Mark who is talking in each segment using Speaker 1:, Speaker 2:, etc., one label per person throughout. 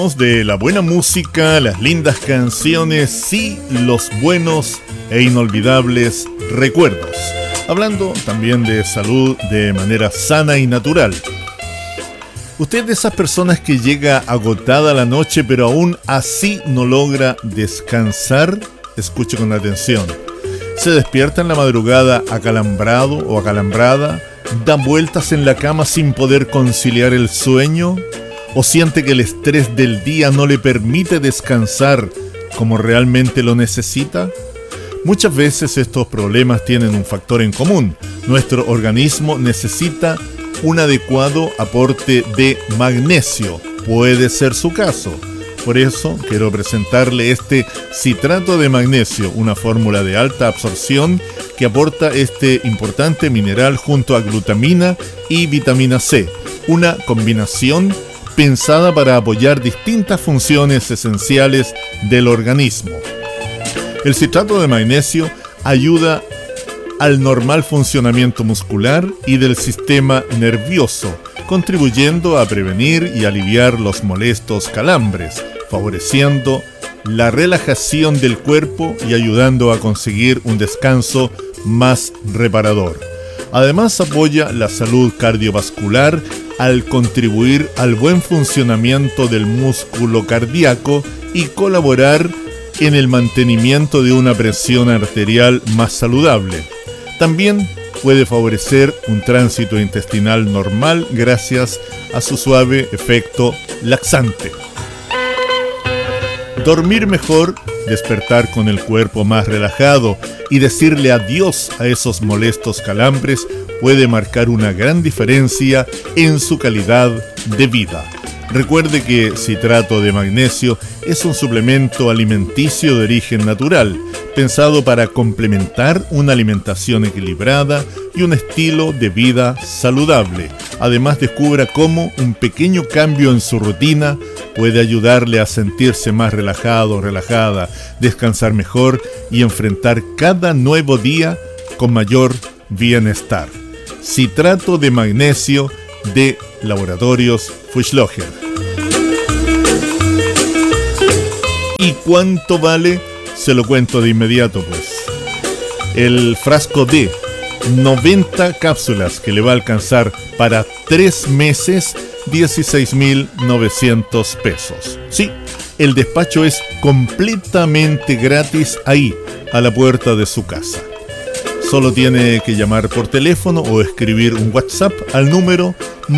Speaker 1: De la buena música, las lindas canciones y los buenos e inolvidables recuerdos. Hablando también de salud de manera sana y natural. Usted es de esas personas que llega agotada la noche pero aún así no logra descansar. Escuche con atención. Se despierta en la madrugada acalambrado o acalambrada, da vueltas en la cama sin poder conciliar el sueño, o siente que el estrés del día no le permite descansar como realmente lo necesita. Muchas veces estos problemas tienen un factor en común. Nuestro organismo necesita un adecuado aporte de magnesio. Puede ser su caso. Por eso quiero presentarle este citrato de magnesio, una fórmula de alta absorción que aporta este importante mineral junto a glutamina y vitamina C. Una combinación pensada para apoyar distintas funciones esenciales del organismo. El citrato de magnesio ayuda al normal funcionamiento muscular y del sistema nervioso, contribuyendo a prevenir y aliviar los molestos calambres, favoreciendo la relajación del cuerpo y ayudando a conseguir un descanso más reparador. Además, apoya la salud cardiovascular al contribuir al buen funcionamiento del músculo cardíaco y colaborar en el mantenimiento de una presión arterial más saludable. También puede favorecer un tránsito intestinal normal gracias a su suave efecto laxante. Dormir mejor, despertar con el cuerpo más relajado y decirle adiós a esos molestos calambres puede marcar una gran diferencia en su calidad de vida. Recuerde que citrato de magnesio es un suplemento alimenticio de origen natural, pensado para complementar una alimentación equilibrada y un estilo de vida saludable. Además, descubra cómo un pequeño cambio en su rutina puede ayudarle a sentirse más relajado o relajada, descansar mejor y enfrentar cada nuevo día con mayor bienestar. Citrato de magnesio de Laboratorios Fuchslocher. ¿Y cuánto vale? Se lo cuento de inmediato, pues. El frasco de 90 cápsulas que le va a alcanzar para 3 meses, 16.900 pesos. Sí, el despacho es completamente gratis ahí, a la puerta de su casa. Solo tiene que llamar por teléfono o escribir un WhatsApp al número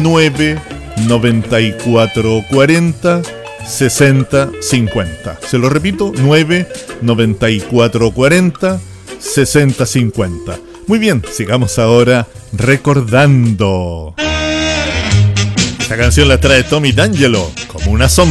Speaker 1: 99440 6050. Se lo repito, 99440 6050. Muy bien, sigamos ahora recordando. Esta canción la trae Tommy D'Angelo, como una sombra.